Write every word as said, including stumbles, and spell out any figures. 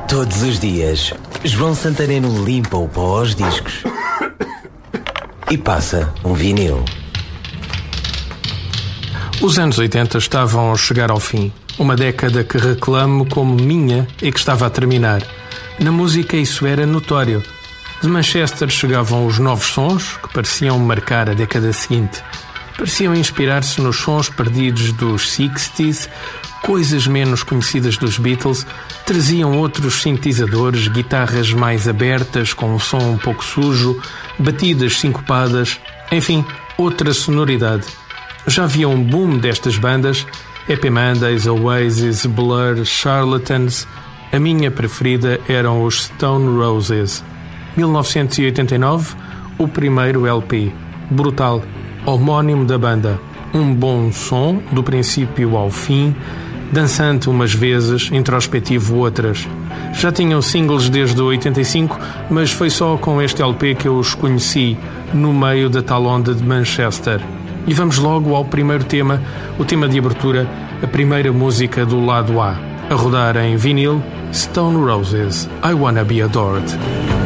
Todos os dias, João Santareno limpa o pó aos discos e passa um vinil. Os anos oitenta estavam a chegar ao fim. Uma década que reclamo como minha e que estava a terminar. Na música isso era notório. De Manchester chegavam os novos sons que pareciam marcar a década seguinte. Pareciam inspirar-se nos sons perdidos dos sessenta, coisas menos conhecidas dos Beatles, traziam outros sintetizadores, guitarras mais abertas, com um som um pouco sujo, batidas sincopadas, enfim, outra sonoridade. Já havia um boom destas bandas, Happy Mondays, Oasis, Blur, Charlatans. A minha preferida eram os Stone Roses. mil novecentos e oitenta e nove, o primeiro L P. Brutal, homónimo da banda. Um bom som, do princípio ao fim, dançante umas vezes, introspectivo outras. Já tinham singles desde oitenta e cinco, mas foi só com este L P que eu os conheci, no meio da tal onda de Manchester. E vamos logo ao primeiro tema, o tema de abertura, a primeira música do lado A. A rodar em vinil, Stone Roses, I Wanna Be Adored.